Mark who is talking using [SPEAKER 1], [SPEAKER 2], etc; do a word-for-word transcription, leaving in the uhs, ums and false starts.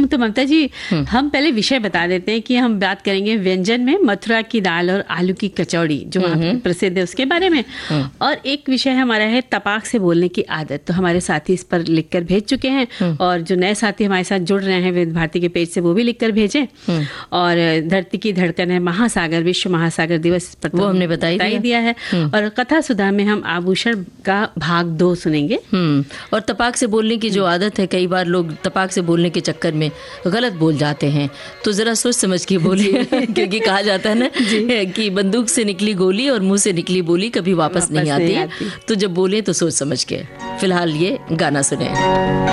[SPEAKER 1] तो ममता जी, हम पहले विषय बता देते हैं कि हम बात करेंगे व्यंजन में मथुरा की दाल और आलू की कचौड़ी जो वहाँ पे प्रसिद्ध है उसके बारे में। और एक विषय हमारा है तपाक से बोलने की आदत। तो हमारे साथी इस पर लिखकर भेज चुके हैं और जो नए साथी हमारे साथ जुड़ रहे हैं विविध भारती के पेज से वो भी लिखकर भेजें। और धरती की धड़कन है महासागर, विश्व महासागर दिवस पर
[SPEAKER 2] वो हमने बताई दिया,
[SPEAKER 1] दिया है। और कथा सुधा में हम आभूषण का भाग दो सुनेंगे।
[SPEAKER 2] और तपाक से बोलने की जो आदत है, कई बार लोग तपाक से बोलने के चक्कर में गलत बोल जाते हैं, तो जरा सोच समझ के बोलिए क्योंकि कहा जाता है ना कि बंदूक से निकली गोली और मुंह से निकली बोली कभी वापस, वापस नहीं, आती। नहीं आती। तो जब बोले तो सोच समझ के। फिलहाल ये गाना सुने।